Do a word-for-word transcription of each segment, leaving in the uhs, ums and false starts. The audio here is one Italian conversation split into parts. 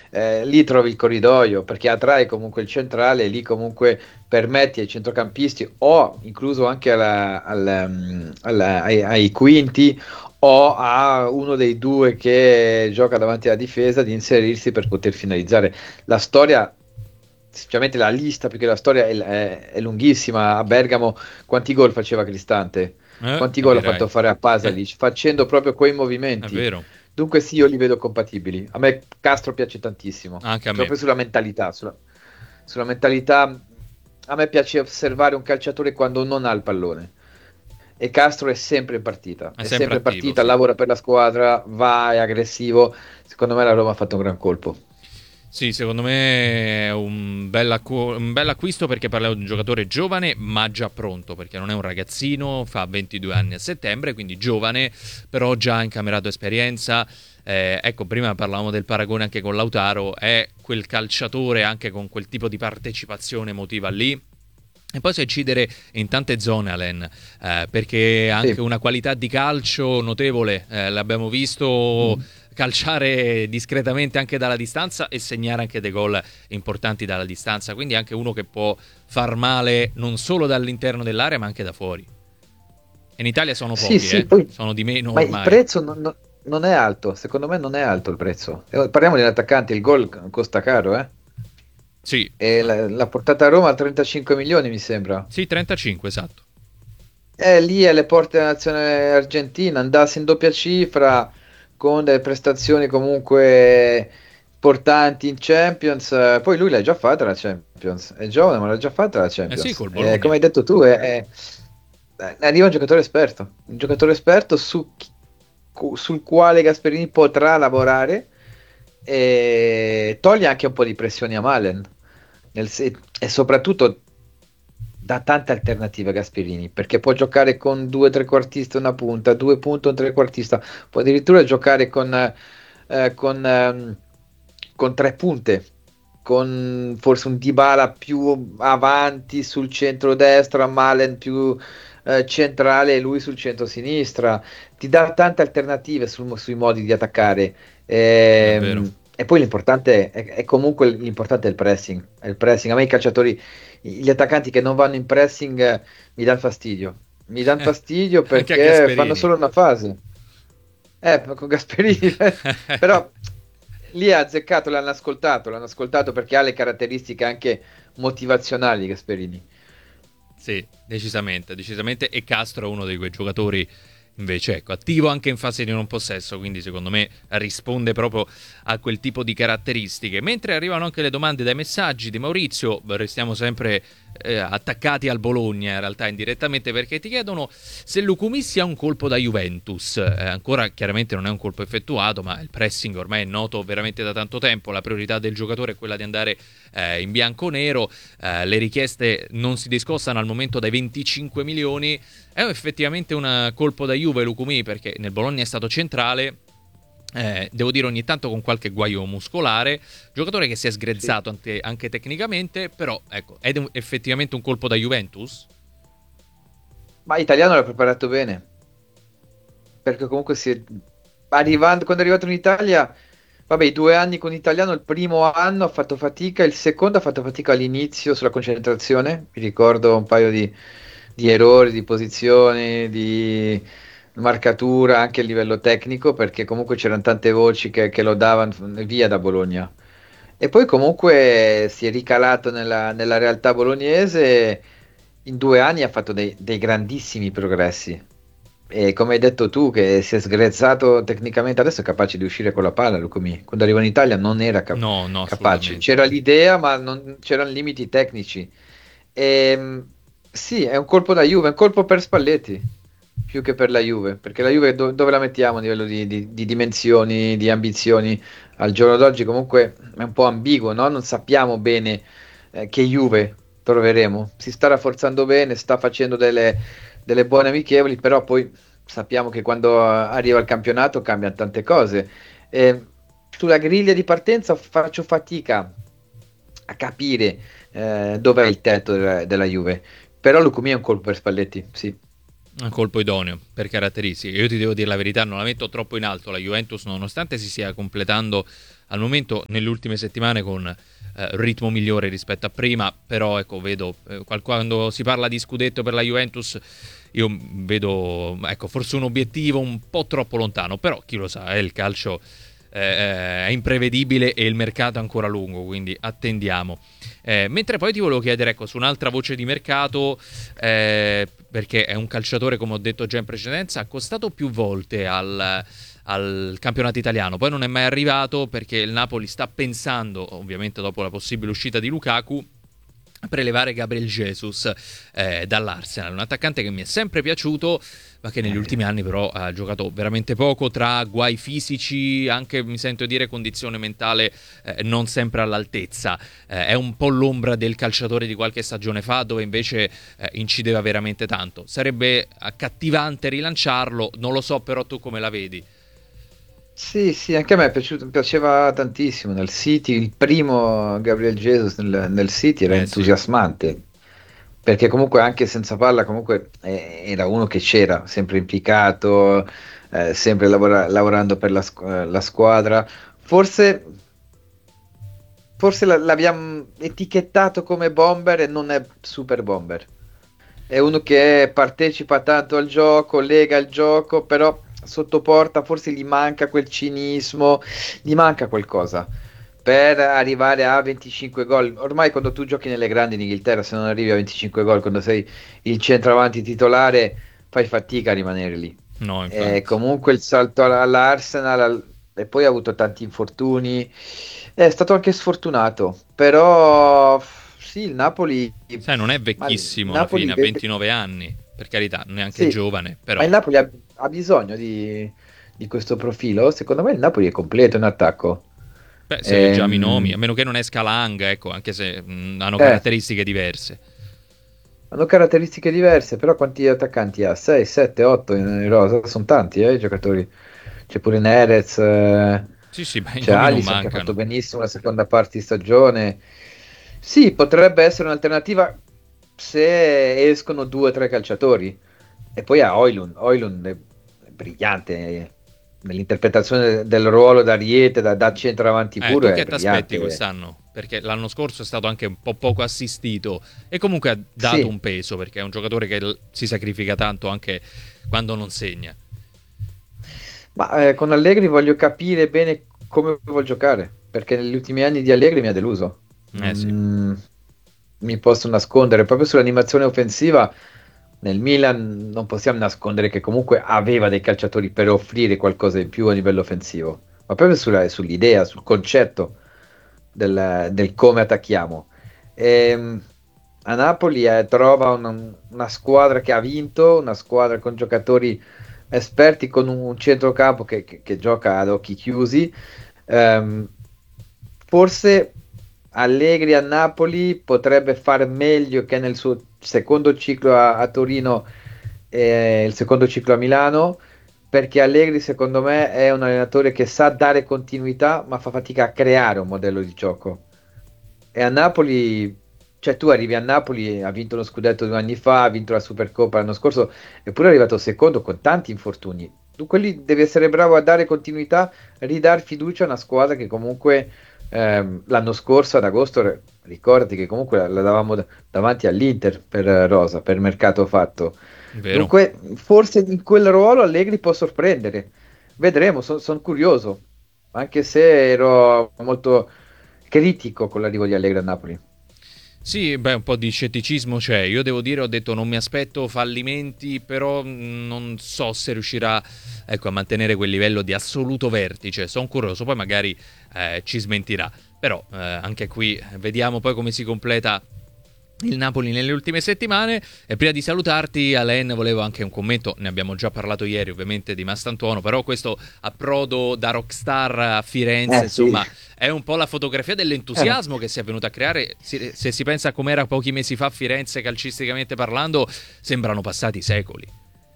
eh, lì trovi il corridoio perché attrae comunque il centrale e lì comunque permetti ai centrocampisti o incluso anche alla- al, um, alla- ai, ai quinti o a uno dei due che gioca davanti alla difesa di inserirsi per poter finalizzare. La storia, sinceramente la lista, perché la storia è, è- è lunghissima. A Bergamo quanti gol faceva Cristante? Eh, Quanti gol ha fatto capirai. fare a Pasalic facendo proprio quei È movimenti? vero, Dunque sì, io li vedo compatibili. A me Castro piace tantissimo, anche a me. proprio sulla mentalità, sulla, sulla mentalità. A me piace osservare un calciatore quando non ha il pallone. E Castro è sempre in partita, È è sempre sempre in attivo, partita, sì. lavora per la squadra, va, è aggressivo. Secondo me la Roma ha fatto un gran colpo. Sì, secondo me è un bel, acqu- un bel acquisto perché parliamo di un giocatore giovane ma già pronto, perché non è un ragazzino, fa ventidue anni a settembre, quindi giovane, però già ha incamerato esperienza. Eh, ecco, prima parlavamo del paragone anche con Lautaro, è quel calciatore anche con quel tipo di partecipazione emotiva lì. E poi sa incidere in tante zone Allen, eh, perché ha anche Sì. una qualità di calcio notevole, eh, l'abbiamo visto Mm. calciare discretamente anche dalla distanza e segnare anche dei gol importanti dalla distanza, quindi è anche uno che può far male non solo dall'interno dell'area ma anche da fuori. E in Italia sono Sì, pochi, sì, eh? poi, Sono di meno ma il ormai. prezzo non, non- non è alto, secondo me non è alto il prezzo. Eh, Parliamo di un attaccante, il gol costa caro, eh? Sì, E la- l'ha portata a Roma a trentacinque milioni, mi sembra. sì, trentacinque, esatto. È lì alle porte della nazione argentina, andasse in doppia cifra con delle prestazioni comunque importanti in Champions. eh, Poi lui l'ha già fatta la Champions, è giovane, ma l'ha già fatta la Eh sì, Champions. col Eh, come Bologna. hai detto tu, è, è- eh, arriva un giocatore esperto, un giocatore esperto su chi- cu- sul quale Gasperini potrà lavorare e toglie anche un po' di pressioni a Malen. Nel se- e soprattutto dà tante alternative a Gasperini perché può giocare con due trequartisti e una punta, due punte e un trequartista, può addirittura giocare con, eh, con, ehm, con tre punte, con forse un Dybala più avanti sul centro-destra, Malen più eh, centrale e lui sul centro-sinistra. Ti dà tante alternative sul- sui modi di attaccare. È vero. Ehm, E poi l'importante è, è comunque l'importante è il pressing. È il pressing. A me i calciatori, gli attaccanti che non vanno in pressing eh, mi danno fastidio. Mi danno fastidio Anche a perché fanno Gasperini. solo una fase. Eh, con Gasperini, però lì ha azzeccato, l'hanno ascoltato, l'hanno ascoltato perché ha le caratteristiche anche motivazionali Gasperini. Sì, decisamente, decisamente. E Castro è uno di quei giocatori invece, ecco, attivo anche in fase di non possesso, quindi secondo me risponde proprio a quel tipo di caratteristiche. Mentre arrivano anche le domande dai messaggi di Maurizio, restiamo sempre eh, attaccati al Bologna in realtà indirettamente perché ti chiedono se Lukumi sia un colpo da Juventus. Eh, ancora chiaramente non è un colpo effettuato, ma il pressing ormai è noto veramente da tanto tempo, la priorità del giocatore è quella di andare eh, in bianco-nero, eh, le richieste non si discostano al momento dai venticinque milioni. È effettivamente un colpo da Juve Lukumi perché nel Bologna è stato centrale. Eh, devo dire ogni tanto con qualche guaio muscolare, giocatore che si è Sì. sgrezzato anche, anche tecnicamente, però ecco, è un- effettivamente un colpo da Juventus? Ma Italiano l'ha preparato bene, perché comunque si è... arrivando, quando è arrivato in Italia, vabbè, i due anni con Italiano, il primo anno ha fatto fatica, il secondo ha fatto fatica all'inizio sulla concentrazione, mi ricordo un paio di, di errori, di posizioni, di marcatura anche a livello tecnico, perché comunque c'erano tante voci che, che lo davano via da Bologna. E poi comunque si è ricalato nella, nella realtà bolognese, in due anni ha fatto dei, dei grandissimi progressi. E come hai detto tu, che si è sgrezzato tecnicamente, adesso è capace di uscire con la palla, Lucumi. Quando arriva in Italia non era cap- No, no, capace. assolutamente. C'era l'idea, ma non- c'erano limiti tecnici. Ehm, sì, è un colpo da Juve, è un colpo per Spalletti, più che per la Juve, perché la Juve do- dove la mettiamo a livello di, di- di dimensioni, di ambizioni? Al giorno d'oggi comunque è un po' ambiguo, no? Non sappiamo bene eh, che Juve troveremo. Si sta rafforzando bene, sta facendo delle, delle buone amichevoli, però poi sappiamo che quando eh, arriva il campionato cambiano tante cose. Eh, Sulla griglia di partenza faccio fatica a capire eh, dov'è il tetto della, della Juve, però Lucumi è un colpo per Spalletti, sì. Un colpo idoneo per caratteristiche. Io ti devo dire la verità, non la metto troppo in alto la Juventus, nonostante si stia completando al momento nelle ultime settimane con eh, ritmo migliore rispetto a prima, però ecco, vedo eh, quando si parla di scudetto per la Juventus io vedo ecco, forse un obiettivo un po' troppo lontano, però chi lo sa, eh, il calcio eh, è imprevedibile e il mercato è ancora lungo, quindi attendiamo. Eh, mentre poi ti volevo chiedere, ecco, su un'altra voce di mercato, eh, perché è un calciatore, come ho detto già in precedenza, accostato più volte al, al campionato italiano, poi non è mai arrivato perché il Napoli sta pensando, ovviamente dopo la possibile uscita di Lukaku, a prelevare Gabriel Jesus eh, dall'Arsenal, un attaccante che mi è sempre piaciuto, ma che negli ultimi anni però ha giocato veramente poco, tra guai fisici, anche mi sento dire condizione mentale eh, non sempre all'altezza. Eh, è un po' l'ombra del calciatore di qualche stagione fa, dove invece eh, incideva veramente tanto. Sarebbe accattivante rilanciarlo, non lo so però tu come la vedi. Sì, sì, anche a me è piaciuto, piaceva tantissimo nel City, il primo Gabriel Jesus nel, nel City era Eh sì. entusiasmante, perché comunque anche senza palla comunque eh, era uno che c'era, sempre implicato, eh, sempre lavora- lavorando per la, squ- eh, la squadra. Forse, forse la- l'abbiamo etichettato come bomber e non è super bomber. È uno che partecipa tanto al gioco, lega il gioco, però sotto porta forse gli manca quel cinismo, gli manca qualcosa per arrivare a venticinque gol. Ormai quando tu giochi nelle grandi in Inghilterra, se non arrivi a venticinque gol, quando sei il centravanti titolare, fai fatica a rimanere lì. No, E infatti. comunque il salto all- all'Arsenal al- e poi ha avuto tanti infortuni. È stato anche sfortunato, però sì, il Napoli, Sai, non è ma il vecchissimo alla fine, Napoli ha deve- ventinove anni, per carità, neanche sì, giovane, ma però il Napoli ha, ha bisogno di, di questo profilo. Secondo me il Napoli è completo in attacco. beh, se leggiamo i nomi, a Ehm, meno che non esca Lang, ecco, anche se mh, hanno eh, caratteristiche diverse. hanno caratteristiche diverse, però quanti attaccanti ha? sei, sette, otto in, in rosa? Sono tanti, eh, i giocatori. C'è pure Nerez, eh, Sì, sì, beh, i c'è nomi non Alisson che ha fatto mancano. benissimo la seconda parte di stagione. Sì, potrebbe essere un'alternativa se escono due o tre calciatori. E poi ha Oilun. Oilun è è brillante eh, nell'interpretazione del ruolo da Ariete, da, da centravanti Eh, puro, tu è che ti aspetti brillante. quest'anno? Perché l'anno scorso è stato anche un po' poco assistito e comunque ha dato Sì, un peso, perché è un giocatore che l- si sacrifica tanto anche quando non segna. ma eh, con Allegri voglio capire bene come vuol giocare, perché negli ultimi anni di Allegri mi ha deluso. Eh sì. Non mi posso nascondere, proprio sull'animazione offensiva, nel Milan non possiamo nascondere che comunque aveva dei calciatori per offrire qualcosa in più a livello offensivo, ma proprio sulla- sull'idea, sul concetto del, del come attacchiamo. Ehm, a Napoli eh, trova una, una squadra che ha vinto, una squadra con giocatori esperti, con un centrocampo che, che- che gioca ad occhi chiusi. Ehm, Forse Allegri a Napoli potrebbe fare meglio che nel suo secondo ciclo a, a Torino e il secondo ciclo a Milano, perché Allegri secondo me è un allenatore che sa dare continuità, ma fa fatica a creare un modello di gioco. E a Napoli, cioè tu arrivi a Napoli, ha vinto lo scudetto due anni fa, ha vinto la Supercoppa l'anno scorso, eppure è arrivato secondo con tanti infortuni. Dunque lì devi essere bravo a dare continuità, ridare fiducia a una squadra che comunque ehm, l'anno scorso ad agosto, re- ricordati che comunque la, la davamo da- davanti all'Inter per eh, Rosa, per mercato fatto. Vero? Dunque forse in quel ruolo Allegri può sorprendere. Vedremo, sono curioso, anche se ero molto critico con l'arrivo di Allegri a Napoli. Sì, beh, un po' di scetticismo c'è. Io devo dire, ho detto non mi aspetto fallimenti, però mh, non so se riuscirà, ecco, a mantenere quel livello di assoluto vertice. Sono curioso, poi magari eh, ci smentirà. Però eh, anche qui vediamo poi come si completa il Napoli nelle ultime settimane. E prima di salutarti, Alain, volevo anche un commento. Ne abbiamo già parlato ieri, ovviamente, di Mastantuono. Però questo approdo da rockstar a Firenze, Eh sì, insomma, è un po' la fotografia eh, dell'entusiasmo che si è venuto a creare. Si- Se si pensa a com'era pochi mesi fa Firenze, calcisticamente parlando, sembrano passati secoli.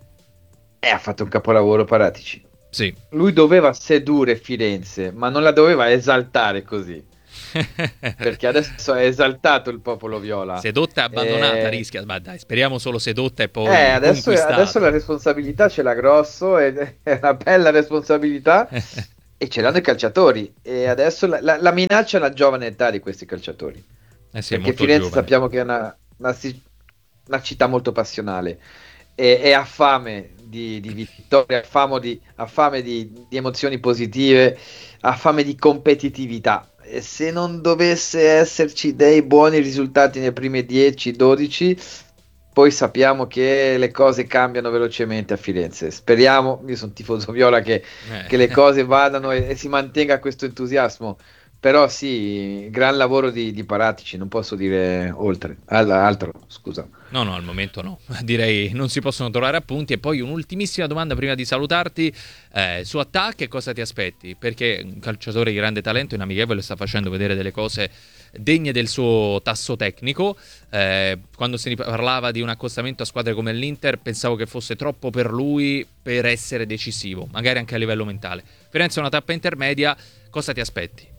eh, ha fatto un capolavoro Paratici. Sì, Lui doveva sedurre Firenze, ma non la doveva esaltare così. perché adesso è esaltato il popolo viola. Sedotta e abbandonata E... rischia, ma dai, speriamo solo sedotta e Eh, poi adesso, adesso la conquistata. responsabilità ce l'ha Grosso, ed è una bella responsabilità, e ce l'hanno i calciatori. E adesso la, la- la minaccia è la giovane età di questi calciatori, Eh sì, è perché molto Firenze giovane. sappiamo che è una, una ci- una città molto passionale, e, e ha fame di, di vittorie, ha fame di, ha fame di, di emozioni positive, ha fame di competitività. E se non dovesse esserci dei buoni risultati nei primi dieci dodici, poi sappiamo che le cose cambiano velocemente a Firenze. Speriamo, io sono tifoso viola, che, che le Eh. cose vadano e, e si mantenga questo entusiasmo. Però sì, gran lavoro di, di Paratici, non posso dire oltre, al- altro, scusa. No, no, al momento no. Direi non si possono trovare appunti. E poi un'ultimissima domanda prima di salutarti. Eh, su Attack, che cosa ti aspetti? Perché un calciatore di grande talento in amichevole sta facendo vedere delle cose degne del suo tasso tecnico. Eh, quando se ne parlava di un accostamento a squadre come l'Inter, pensavo che fosse troppo per lui per essere decisivo, magari anche a livello mentale. Firenze è una tappa intermedia, cosa ti aspetti?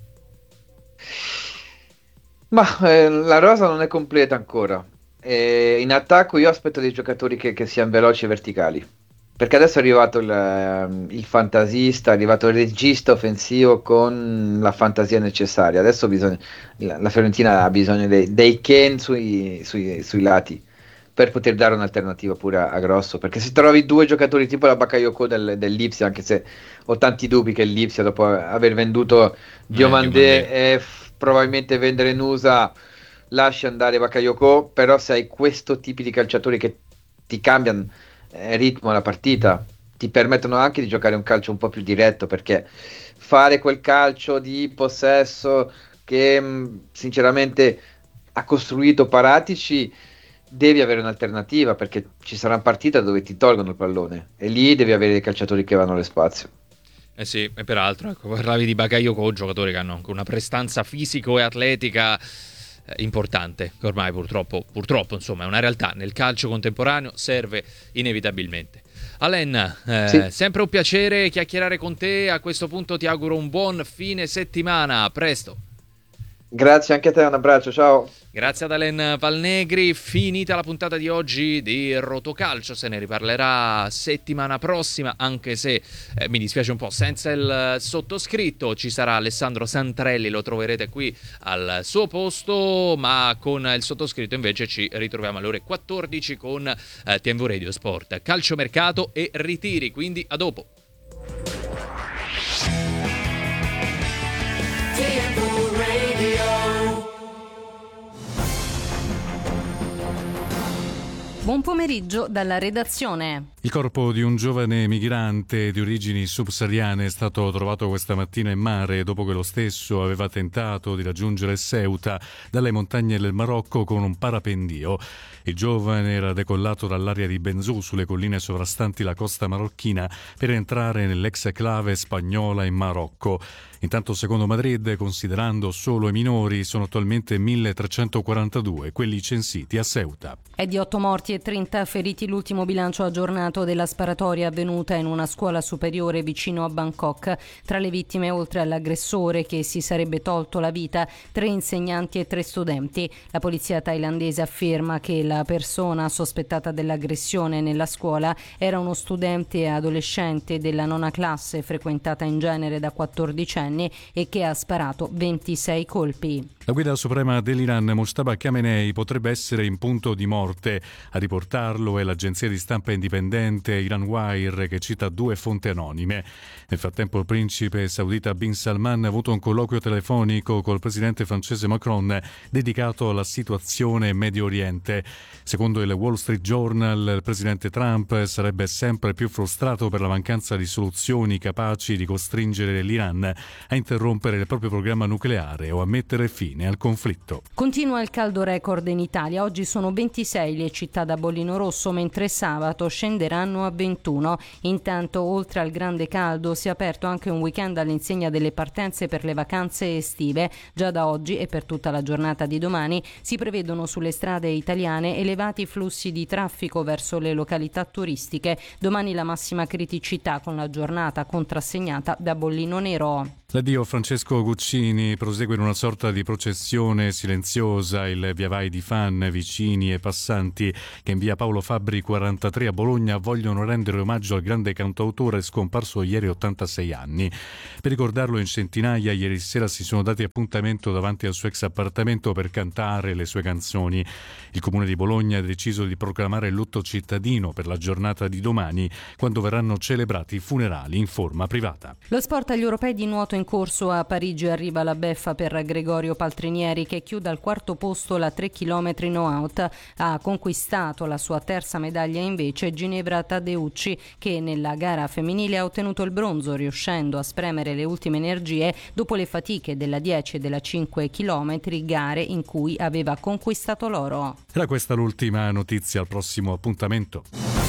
Ma eh, la rosa non è completa ancora. E in attacco io aspetto dei giocatori che, che siano veloci e verticali. Perché adesso è arrivato il, ehm, il fantasista, è arrivato il regista offensivo con la fantasia necessaria. Adesso bisogna, la, la Fiorentina ha bisogno dei, dei Ken sui, sui- sui lati per poter dare un'alternativa pure a, a Grosso. Perché se trovi due giocatori tipo la Bakayoko del, dell'Ipsia, anche se ho tanti dubbi che l'Ipsia, dopo aver venduto Eh, Diomandé. Diomandé e f- probabilmente vendere Nusa, lasci andare Bakayoko, però se hai questo tipo di calciatori che ti cambiano eh, ritmo alla partita, ti permettono anche di giocare un calcio un po' più diretto, perché fare quel calcio di possesso che mh, sinceramente ha costruito Paratici, devi avere un'alternativa, perché ci sarà una partita dove ti tolgono il pallone e lì devi avere dei calciatori che vanno allo spazio. Eh sì, e peraltro, ecco, parlavi di Bakayoko, giocatori che hanno anche una prestanza fisico e atletica eh, importante, che ormai purtroppo, purtroppo, insomma, è una realtà. Nel calcio contemporaneo serve inevitabilmente. Alen, eh, Sì, sempre un piacere chiacchierare con te. A questo punto ti auguro un buon fine settimana. A presto. grazie anche a te, un abbraccio, ciao. Grazie ad Alen Valnegri, finita la puntata di oggi di Rotocalcio, se ne riparlerà settimana prossima, anche se eh, mi dispiace un po' senza il sottoscritto. Ci sarà Alessandro Santrelli, lo troverete qui al suo posto, ma con il sottoscritto invece ci ritroviamo alle ore quattordici con eh, T V Radio Sport, calciomercato e ritiri, quindi a dopo. Buon pomeriggio dalla redazione. Il corpo di un giovane migrante di origini subsahariane è stato trovato questa mattina in mare dopo che lo stesso aveva tentato di raggiungere Ceuta dalle montagne del Marocco con un parapendio. Il giovane era decollato dall'area di Benzou sulle colline sovrastanti la costa marocchina per entrare nell'ex clave spagnola in Marocco. Intanto, secondo Madrid, considerando solo i minori, sono attualmente milletrecentoquarantadue quelli censiti a Ceuta. È di otto morti e trenta feriti l'ultimo bilancio aggiornato della sparatoria avvenuta in una scuola superiore vicino a Bangkok. Tra le vittime, oltre all'aggressore che si sarebbe tolto la vita, tre insegnanti e tre studenti. La polizia thailandese afferma che la persona sospettata dell'aggressione nella scuola era uno studente adolescente della nona classe, frequentata in genere da quattordici anni, e che ha sparato ventisei colpi. La guida suprema dell'Iran, Mojtaba Khamenei, potrebbe essere in punto di morte. A riportarlo è l'agenzia di stampa indipendente Iranwire, che cita due fonti anonime. Nel frattempo il principe saudita Bin Salman ha avuto un colloquio telefonico col presidente francese Macron dedicato alla situazione in Medio Oriente. Secondo il Wall Street Journal, il presidente Trump sarebbe sempre più frustrato per la mancanza di soluzioni capaci di costringere l'Iran a interrompere il proprio programma nucleare o a mettere fine al conflitto. Continua il caldo record in Italia. Oggi sono ventisei le città da bollino rosso, mentre sabato scenderanno a ventuno. Intanto, oltre al grande caldo, si è aperto anche un weekend all'insegna delle partenze per le vacanze estive. Già da oggi e per tutta la giornata di domani si prevedono sulle strade italiane elevati flussi di traffico verso le località turistiche. Domani la massima criticità, con la giornata contrassegnata da bollino nero. L'addio Francesco Guccini prosegue in una sorta di processione silenziosa, il via vai di fan, vicini e passanti che in via Paolo Fabbri quarantatré a Bologna vogliono rendere omaggio al grande cantautore scomparso ieri ottantasei anni. Per ricordarlo in centinaia ieri sera si sono dati appuntamento davanti al suo ex appartamento per cantare le sue canzoni. Il Comune di Bologna ha deciso di proclamare il lutto cittadino per la giornata di domani, quando verranno celebrati i funerali in forma privata. Lo sport agli europei di nuoto in corso a Parigi arriva la beffa per Gregorio Paltrinieri, che chiude al quarto posto la tre chilometri no out. Ha conquistato la sua terza medaglia invece Ginevra Taddeucci, che nella gara femminile ha ottenuto il bronzo, riuscendo a spremere le ultime energie dopo le fatiche della dieci e della cinque chilometri, gare in cui aveva conquistato l'oro. Era questa l'ultima notizia, al prossimo appuntamento.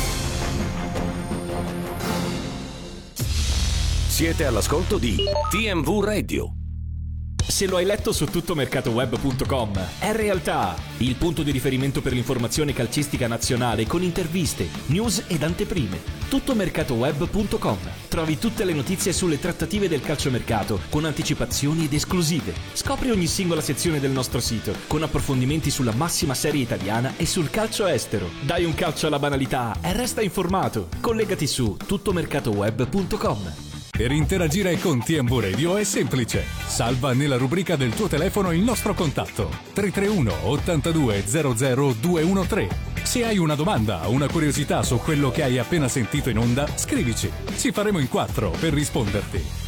Siete all'ascolto di T M V Radio. Se lo hai letto su tuttomercatoweb punto com, è realtà, il punto di riferimento per l'informazione calcistica nazionale con interviste, news ed anteprime. tuttomercatoweb punto com. Trovi tutte le notizie sulle trattative del calciomercato con anticipazioni ed esclusive. Scopri ogni singola sezione del nostro sito con approfondimenti sulla massima serie italiana e sul calcio estero. Dai un calcio alla banalità e resta informato. Collegati su tuttomercatoweb punto com. Per interagire con T M V Radio è semplice. Salva nella rubrica del tuo telefono il nostro contatto tre tre uno ottantadue zero zero duecentotredici. Se hai una domanda o una curiosità su quello che hai appena sentito in onda, scrivici. Ci faremo in quattro per risponderti.